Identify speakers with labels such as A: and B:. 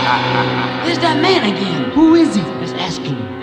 A: There's that man again.
B: Who is he?
A: Let's ask him.